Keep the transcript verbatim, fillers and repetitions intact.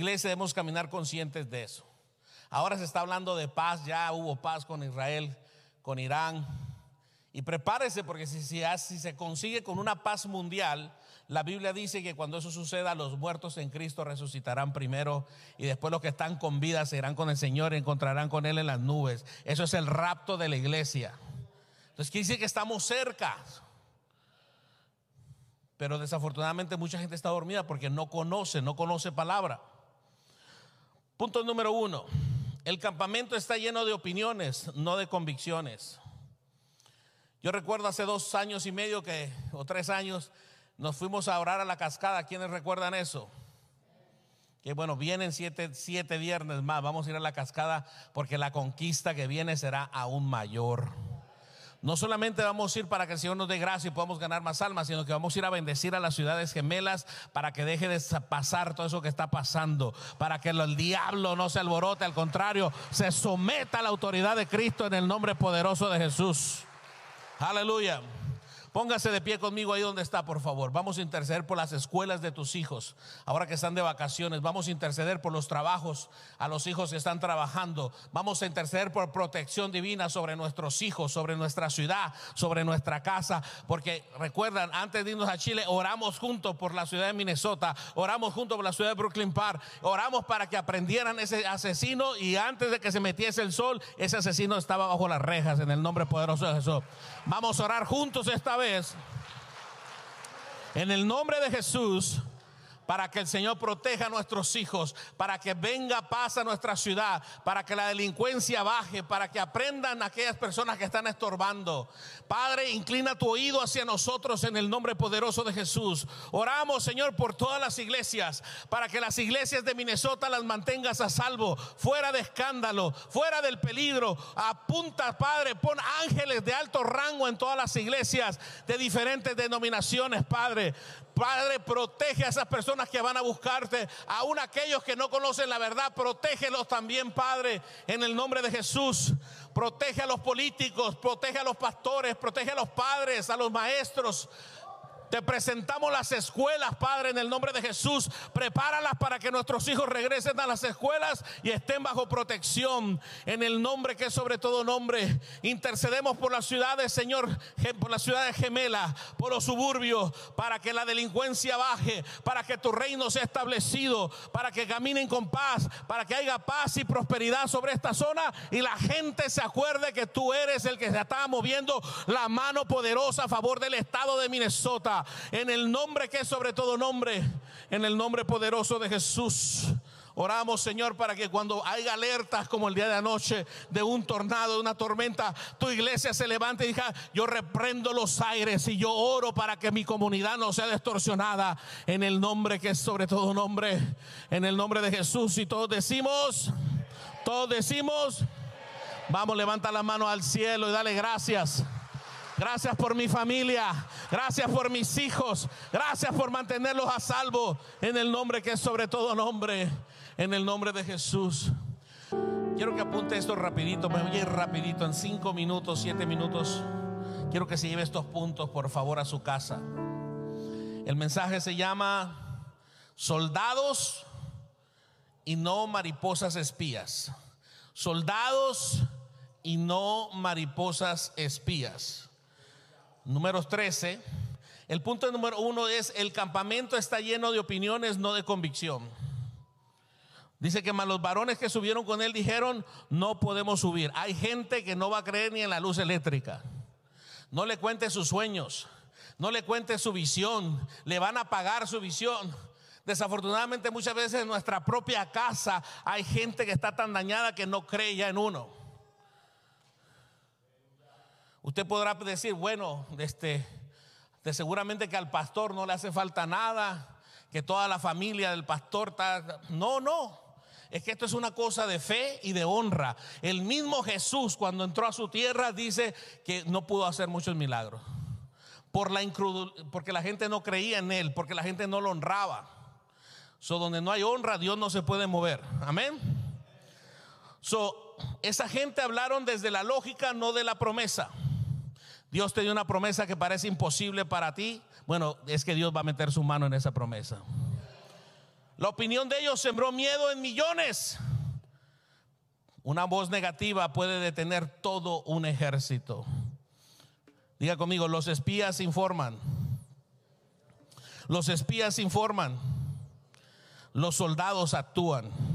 iglesia debemos caminar conscientes de eso. Ahora se está hablando de paz, ya hubo paz con Israel, con Irán. Y prepárese, porque si, si, si se consigue con una paz mundial, la Biblia dice que cuando eso suceda, los muertos en Cristo resucitarán primero, y después los que están con vida se irán con el Señor y encontrarán con Él en las nubes. Eso es el rapto de la iglesia. Entonces quiere decir que estamos cerca. Pero desafortunadamente mucha gente está dormida porque no conoce, no conoce palabra. Punto número uno: el campamento está lleno de opiniones, no de convicciones. Yo recuerdo hace dos años y medio que, o tres años, nos fuimos a orar a la cascada. ¿Quiénes recuerdan eso? Que bueno, vienen siete, siete viernes más. Vamos a ir a la cascada porque la conquista que viene será aún mayor. No solamente vamos a ir para que el Señor nos dé gracia y podamos ganar más almas, sino que vamos a ir a bendecir a las ciudades gemelas para que deje de pasar todo eso que está pasando, para que el diablo no se alborote, al contrario, se someta a la autoridad de Cristo en el nombre poderoso de Jesús. Aleluya. Póngase de pie conmigo ahí donde está, por favor. Vamos a interceder por las escuelas de tus hijos, ahora que están de vacaciones. Vamos a interceder por los trabajos, a los hijos que están trabajando. Vamos a interceder por protección divina sobre nuestros hijos, sobre nuestra ciudad, sobre nuestra casa. Porque recuerdan, antes de irnos a Chile, oramos juntos por la ciudad de Minnesota, oramos juntos por la ciudad de Brooklyn Park, oramos para que aprendieran ese asesino, y antes de que se metiese el sol, ese asesino estaba bajo las rejas, en el nombre poderoso de Jesús. Vamos a orar juntos esta vez en el nombre de Jesús, para que el Señor proteja a nuestros hijos, para que venga paz a nuestra ciudad, para que la delincuencia baje, para que aprendan aquellas personas que están estorbando. Padre, inclina tu oído hacia nosotros en el nombre poderoso de Jesús. Oramos, Señor, por todas las iglesias, para que las iglesias de Minnesota las mantengas a salvo, fuera de escándalo, fuera del peligro. Apunta, Padre, pon ángeles de alto rango en todas las iglesias de diferentes denominaciones, Padre. Padre, protege a esas personas que van a buscarte, aún aquellos que no conocen la verdad, protégelos también, Padre, en el nombre de Jesús. Protege a los políticos, protege a los pastores, protege a los padres, a los maestros. Te presentamos las escuelas, Padre, en el nombre de Jesús. Prepáralas para que nuestros hijos regresen a las escuelas y estén bajo protección, en el nombre que es sobre todo nombre. Intercedemos por las ciudades, Señor, por las ciudades gemelas, por los suburbios, para que la delincuencia baje, para que tu reino sea establecido, para que caminen con paz, para que haya paz y prosperidad sobre esta zona, y la gente se acuerde que tú eres el que se está moviendo la mano poderosa a favor del estado de Minnesota. En el nombre que es sobre todo nombre, en el nombre poderoso de Jesús. Oramos, Señor, para que cuando haya alertas como el día de anoche de un tornado, de una tormenta, tu iglesia se levante y diga: yo reprendo los aires y yo oro para que mi comunidad no sea distorsionada, en el nombre que es sobre todo nombre, en el nombre de Jesús. Y todos decimos, todos decimos, vamos, levanta la mano al cielo y dale gracias. Gracias por mi familia, gracias por mis hijos, gracias por mantenerlos a salvo, en el nombre que es sobre todo nombre, en el nombre de Jesús. Quiero que apunte esto rapidito, me voy a ir rapidito, en cinco minutos, siete minutos. Quiero que se lleve estos puntos, por favor, a su casa. El mensaje se llama soldados y no mariposas espías. Soldados y no mariposas espías. Números trece. El punto número uno es: el campamento está lleno de opiniones, no de convicción. Dice que más los varones que subieron con él dijeron: no podemos subir. Hay gente que no va a creer ni en la luz eléctrica. No le cuente sus sueños, no le cuente su visión, le van a apagar su visión. Desafortunadamente muchas veces en nuestra propia casa hay gente que está tan dañada que no cree ya en uno. Usted podrá decir: bueno, este, de seguramente que al pastor no le hace falta nada, que toda la familia del pastor está... No, no, es que esto es una cosa de fe y de honra. El mismo Jesús, cuando entró a su tierra, dice que no pudo hacer muchos milagros por la incredul- porque la gente no creía en él, porque la gente no lo honraba. So, donde no hay honra, Dios no se puede mover. Amén. So, esa gente hablaron desde la lógica, no de la promesa. Dios te dio una promesa que parece imposible para ti. Bueno, es que Dios va a meter su mano en esa promesa. La opinión de ellos sembró miedo en millones. Una voz negativa puede detener todo un ejército. Diga conmigo, los espías informan. Los espías informan. Los soldados actúan.